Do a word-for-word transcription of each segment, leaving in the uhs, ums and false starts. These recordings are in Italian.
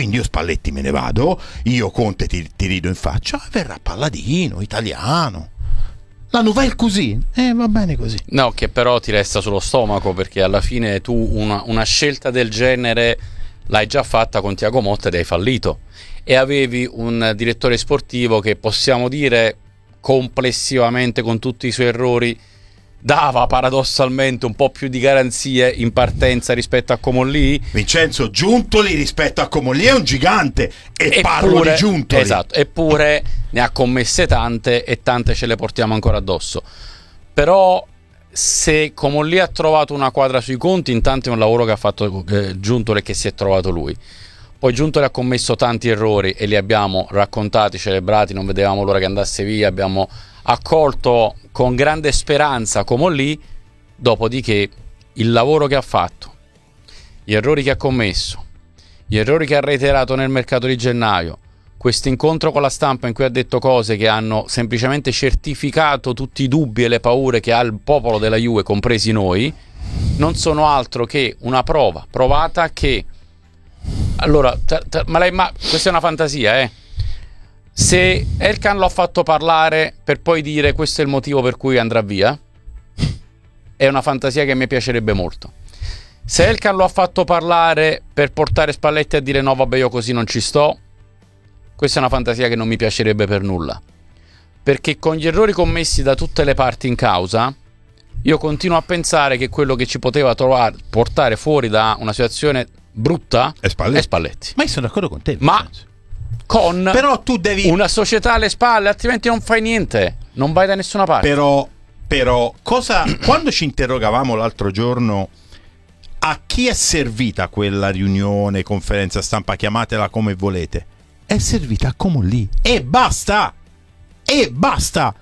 quindi io Spalletti me ne vado, io Conte ti, ti rido in faccia, verrà Palladino, italiano. La nouvelle cuisine, eh, va bene così. No, che però ti resta sullo stomaco, perché alla fine tu una, una scelta del genere l'hai già fatta con Thiago Motta ed hai fallito, e avevi un direttore sportivo che, possiamo dire, complessivamente, con tutti i suoi errori, dava paradossalmente un po' più di garanzie in partenza rispetto a Comolli. Vincenzo, Giuntoli rispetto a Comolli è un gigante, e Eppure, parlo di Giuntoli. Esatto, eppure ne ha commesse tante e tante ce le portiamo ancora addosso. Però se Comolli ha trovato una quadra sui conti, intanto è un lavoro che ha fatto eh, Giuntoli e che si è trovato lui. Poi Giuntoli ha commesso tanti errori e li abbiamo raccontati, celebrati, non vedevamo l'ora che andasse via, abbiamo accolto con grande speranza Comolli. Dopodiché il lavoro che ha fatto, gli errori che ha commesso, gli errori che ha reiterato nel mercato di gennaio, questo incontro con la stampa in cui ha detto cose che hanno semplicemente certificato tutti i dubbi e le paure che ha il popolo della Juve, compresi noi, non sono altro che una prova provata che, allora, t- t- ma, lei, ma questa è una fantasia, eh se Elkan l'ha fatto parlare per poi dire questo è il motivo per cui andrà via, è una fantasia che mi piacerebbe molto. Se Elkan lo ha fatto parlare per portare Spalletti a dire no vabbè io così non ci sto, questa è una fantasia che non mi piacerebbe per nulla, perché con gli errori commessi da tutte le parti in causa io continuo a pensare che quello che ci poteva trovare, portare fuori da una situazione brutta è Spalletti. È Spalletti. Ma io sono d'accordo con te, ma Vincenzo. Con però tu devi una società alle spalle, altrimenti non fai niente, non vai da nessuna parte. Però, però cosa quando ci interrogavamo l'altro giorno a chi è servita quella riunione, conferenza stampa, chiamatela come volete, è servita a Comolli e basta, e basta,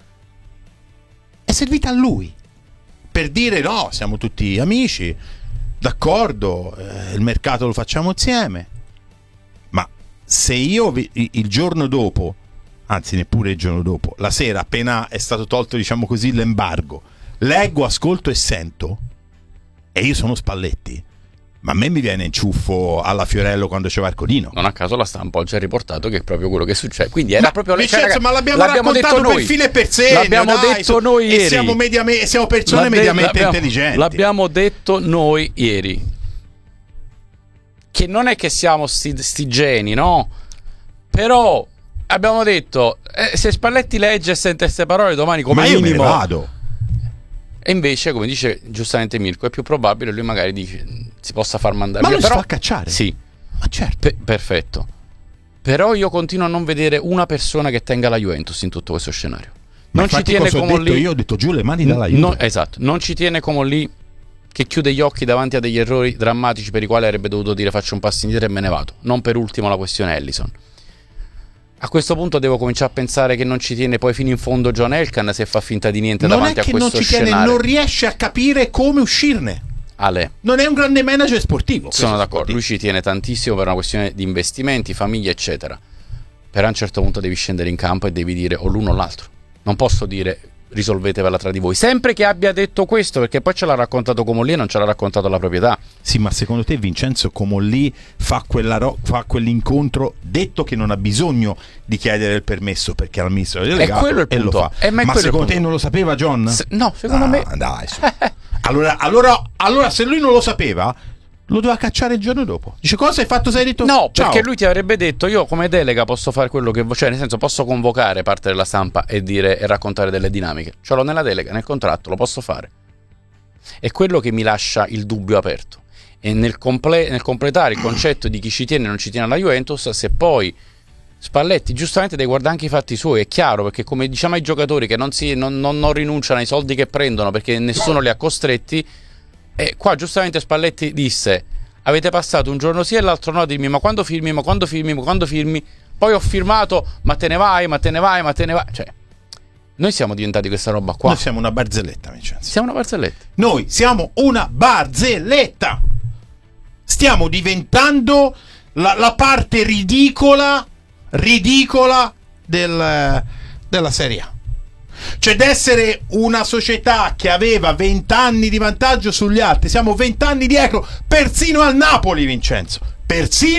è servita a lui per dire no, siamo tutti amici, d'accordo, eh, il mercato lo facciamo insieme. Ma se io vi, il giorno dopo, anzi neppure il giorno dopo, la sera appena è stato tolto, diciamo così, l'embargo, leggo, ascolto e sento, e io sono Spalletti, ma a me mi viene in ciuffo alla Fiorello quando c'è Varcolino. Non a caso la stampa oggi ha riportato che è proprio quello che succede, quindi era ma, proprio Vincenzo, cioè, ma l'abbiamo, l'abbiamo raccontato detto per noi. filo e per segno, l'abbiamo dai, detto so, noi e ieri, siamo, mediame, siamo persone L'abbe- mediamente l'abbiamo, intelligenti. L'abbiamo detto noi ieri, che non è che siamo sti, sti geni, no? Però abbiamo detto eh, se Spalletti legge e sente queste parole domani come ma io minimo me ne vado. E invece, come dice giustamente Mirko, è più probabile lui magari dice si possa far mandare ma via. lui Però, si fa cacciare. Sì, ma certo. Pe- perfetto. Però io continuo a non vedere una persona che tenga la Juventus in tutto questo scenario. Ma Non ci tiene cosa come ho detto lì. io ho detto giù le mani dalla Juve. No, esatto, non ci tiene come lì, che chiude gli occhi davanti a degli errori drammatici per i quali avrebbe dovuto dire faccio un passo indietro e me ne vado. Non per ultimo la questione Ellison. A questo punto devo cominciare a pensare che non ci tiene poi fino in fondo John Elkann, se fa finta di niente non davanti a questo non ci scenario. tiene, non riesce a capire come uscirne. Ale, non è un grande manager sportivo. sono d'accordo, sportivo. Lui ci tiene tantissimo per una questione di investimenti, famiglia eccetera. Però a un certo punto devi scendere in campo e devi dire o l'uno o l'altro. Non posso dire risolvetevela tra di voi, sempre che abbia detto questo, perché poi ce l'ha raccontato Comolli e non ce l'ha raccontato la proprietà. Sì, ma secondo te Vincenzo Comolli fa, quella ro- fa quell'incontro detto che non ha bisogno di chiedere il permesso perché al ministro delegato è quello il e lo punto. fa. Eh, ma ma secondo te punto. non lo sapeva John? Se, no, secondo ah, me dai, su. allora, allora, allora se lui non lo sapeva lo doveva cacciare il giorno dopo. Dice cosa hai fatto? Sei detto no, ciao. perché lui ti avrebbe detto io come delega posso fare quello che vuoi, cioè nel senso posso convocare parte della stampa e dire e raccontare delle dinamiche, ce l'ho nella delega, nel contratto, lo posso fare. È quello che mi lascia il dubbio aperto, e nel, comple- nel completare il concetto di chi ci tiene e non ci tiene alla Juventus, se poi Spalletti giustamente deve guardare anche i fatti suoi, è chiaro, perché come diciamo ai giocatori che non, si, non, non, non rinunciano ai soldi che prendono perché nessuno li ha costretti. E qua giustamente Spalletti disse avete passato un giorno sì e l'altro no a dirmi ma quando firmi, ma quando firmi, ma quando firmi, poi ho firmato ma te ne vai, ma te ne vai, ma te ne vai, cioè noi siamo diventati questa roba qua. Noi siamo una barzelletta, Vincenzo. Siamo una barzelletta. Noi siamo una barzelletta. Stiamo diventando la, la parte ridicola ridicola del, della Serie A. Cioè d'essere una società che aveva vent'anni di vantaggio sugli altri, siamo vent'anni dietro persino al Napoli, Vincenzo, persino